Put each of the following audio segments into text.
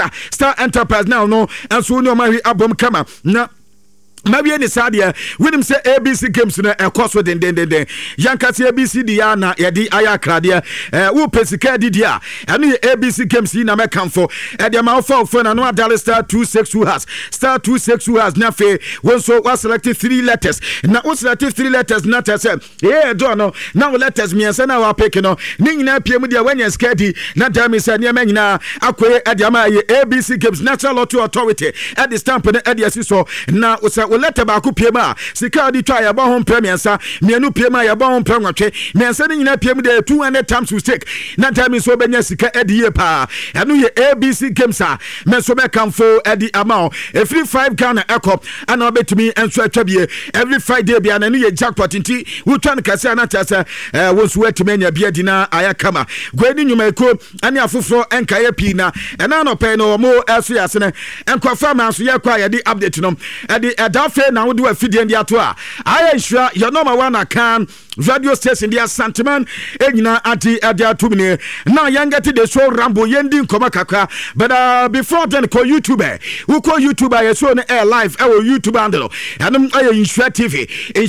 Star Enterprise now no enso no ma abom kama na Mabi ni sadia winim se ABC games na ekoso den yanka se ABC dia na yedi aya kradia wo pesika di dia eno ye ABC games na mekamfo dia ma ofo na no adale star 262 has star 262 has na fe wonso was selected 3 letters na wo selected 3 letters na tese do no na wo letters miensa na wa pick no ni nyina piem dia wanya skadi na dami se ne ma nyina akoye dia ma ye ABC games National Lottery Authority at the stamp na dia siso na wo letter ba ku piema sika di twa ya ba ho premiersa mienu piema ya ba ho premiertwe mensa ni nyina piem de 200 times mistake na time so benya sika ediye pa eno ye ABC games a menso be kamfo edi amount every 5 Ghana ekop ana obetumi enso atwabie every Friday bia na no ye jackpot nti wo twan kase na tase wonso atumi anya bia di na ayakama gwani nyuma eko ani afoforo enkaye pi na ena no pe no mo eso yasene enkofa manso ye kwa ye di update no edi edafe na wo do afidie ndi ato a aya nhura your number 1 can radio station dia Santiman enyina anti adia tumne na yangati the show Rambo yendi nkoma kakra but before then call YouTube we call YouTube I show on air live our YouTube handle and aya Nhura TV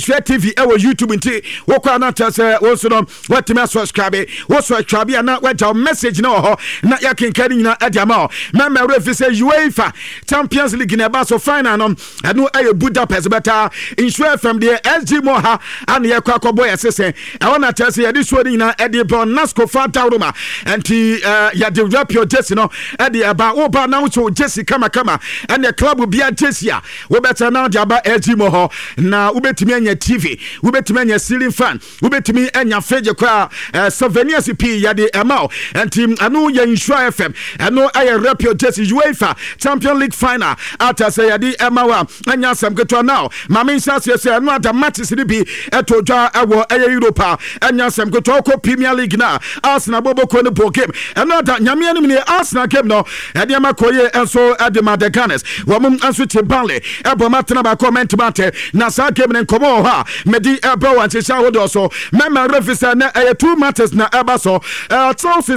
our YouTube nti wo kwa na tase wo so no what me subscribe wo subscribe na what message na ho na yakenkani nyina adia ma member refi say UEFA Champions League na ba so final no anu aya Budapest beta Nhura from the SG Moha and yakwa koboy sese I wanna tell you this one na edi bon Nasco Fanta Roma anti ya de rap your Jesse no edi aba oba na so Jesse kama and the club will be a Jesse we better now the aba LG Moho na ubetimi anya TV ubetimi anya ceiling fan ubetimi anya feje kwa souvenirs p ya de amao anti anu ya Nhura FM anu aye rap your Jesse UEFA Champions League final ata say ya de amawa anya sam keto now mama nsa say anu ada matches ni bi etodwa awo Europa anya sem go to Premier League na Arsenal bobo ko no ball game another nyame anim ne Arsenal game no e de makoye enso e de Madaganes wo mum enso Timbale e bo matena ba comment mate na sa game ne komo ha medi e bro wan chesha wodo so mema refisa na 2 matches na eba so Chelsea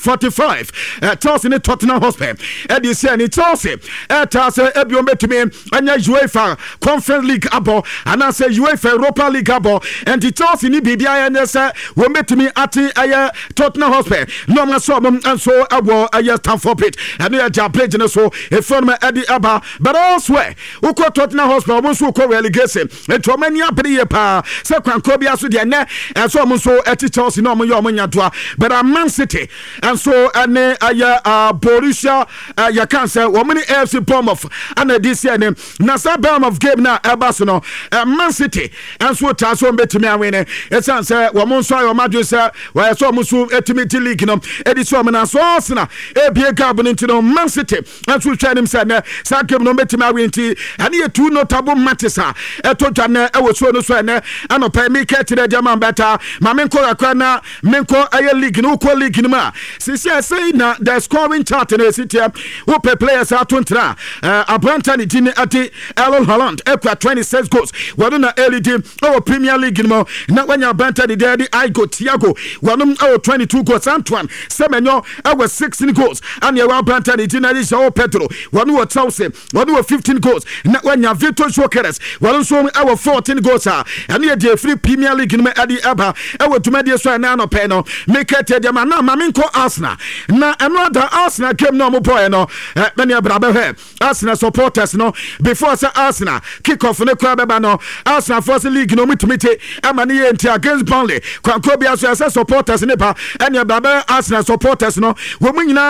745 Chelsea ne Tottenham Hotspur e de se ni Chelsea e ta se e bi o metumi anya UEFA Conference League abo ana se UEFA Europa League abo and the Chelsea ni bibia ya say we metumi ati aya Tottenham Hotspur no ma so and so abo aya Stamford Bridge and ya play no so e form Eddie Aba but elsewhere uko Tottenham Hotspur mo so ko relegation and to many apre pa say kwanko bia so de ne and so mo so ati Chelsea no mo yo mo nyadoa but Man City and so ane aya Borussia ya can say wo many AFC Bournemouth and this year na sa Bournemouth game na eba so no Man City and so ta so betumi awene esan say wo mo nso ayo madwe say wa so mo so etimiti league no edi so mo na so Arsenal ebie gab no ntino Man City and so twa nim say na sa game no betumi awenti and ye two notable matches etodwa na ewo so no so na anopa mi ke tire German better ma menko akwa na menko aye league no ko league no ma sisi say na the scoring chart na city wo pe players atontra Abrantani din ati Erling Haaland ekwa 26 goals wado na LED our Premier League no na wanya banta de there I go Thiago wanum 22 goals Antoine Semenyo 16 goals and ya banta de dinari João Pedro wanu Chelsea wanu 15 goals na wanya Vitor Jokeres wanu so 14 goals and ya de free Premier League no adi aba tumadi so na no pe no make it de ma na maminko Arsenal na another Arsenal game no mo boy no many abrabe he Arsenal supporters no before say Arsenal kick off no kwa beba no Arsenal first league no mitumite amani enti against Burnley kwanko bia so supporters ne pa enya baba Arsenal supporters no wo mu nyina